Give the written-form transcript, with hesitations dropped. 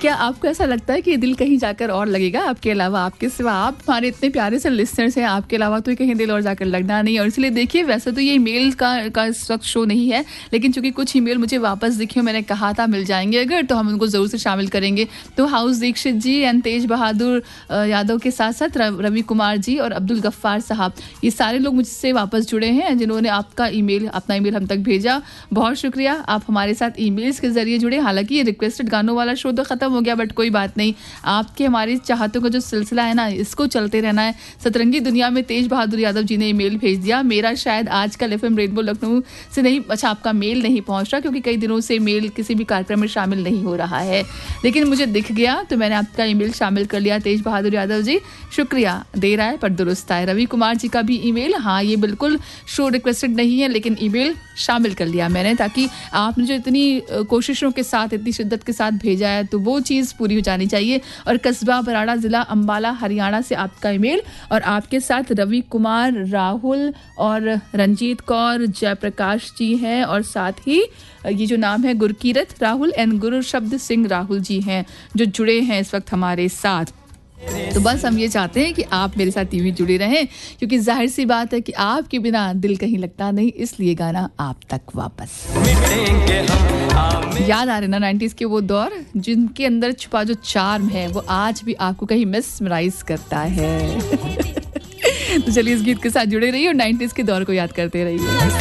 क्या आपको ऐसा लगता है कि दिल कहीं जाकर और लगेगा आपके अलावा, आपके सिवा? आप हमारे इतने प्यारे से लिसनर्स हैं, आपके अलावा तो कहीं दिल और जाकर लगना नहीं। और इसलिए देखिए, वैसे तो ये ईमेल का इस वक्त शो नहीं है, लेकिन चूंकि कुछ ईमेल मुझे वापस दिखे, मैंने कहा था मिल जाएंगे अगर, तो हम उनको ज़रूर से शामिल करेंगे। तो हाउस दीक्षित जी एंड तेज बहादुर यादव के साथ साथ रवि कुमार जी और अब्दुल गफ्फार साहब, ये सारे लोग मुझसे वापस जुड़े हैं जिन्होंने अपना ईमेल हम तक भेजा। बहुत शुक्रिया, आप हमारे साथ ईमेल्स के जरिए जुड़े। हालांकि ये रिक्वेस्टेड गानों वाला शो तो खत्म हो गया, बट कोई बात नहीं, आपके हमारी चाहतों का जो सिलसिला है ना, इसको चलते रहना है। सतरंगी दुनिया में तेज बहादुर यादव जी ने ईमेल भेज दिया। मेरा शायद आजकल एफएम रेनबो लखनऊ से नहीं, अच्छा आपका मेल नहीं पहुंच रहा क्योंकि कई दिनों से मेल किसी भी कार्यक्रम में शामिल नहीं हो रहा है, लेकिन मुझे दिख गया तो मैंने आपका ईमेल शामिल कर लिया। तेज बहादुर यादव जी शुक्रिया, देर आए पर दुरुस्त आए। रवि कुमार जी का भी ईमेल, हाँ ये बिल्कुल शो रिक्वेस्टेड नहीं है, लेकिन ईमेल शामिल कर लिया मैंने, ताकि आपने जो इतनी कोशिशों के साथ, इतनी शिद्दत के साथ भेजा है तो वो चीज़ पूरी हो जानी चाहिए। और कस्बा बराड़ा, ज़िला अंबाला, हरियाणा से आपका ईमेल, और आपके साथ रवि कुमार, राहुल और रंजीत कौर, जयप्रकाश जी हैं, और साथ ही ये जो नाम है गुरकीरत राहुल एंड गुरु शब्द सिंह राहुल जी हैं जो जुड़े हैं इस वक्त हमारे साथ। तो बस हम ये चाहते हैं कि आप मेरे साथ यूं ही जुड़े रहें, क्योंकि जाहिर सी बात है कि आपके बिना दिल कहीं लगता नहीं, इसलिए गाना आप तक वापस। याद आ रहे ना 90s के वो दौर जिनके अंदर छुपा जो चार्म है वो आज भी आपको कहीं मिसमराइज करता है। तो चलिए इस गीत के साथ जुड़े रहिए और 90s के दौर को याद करते रहिए।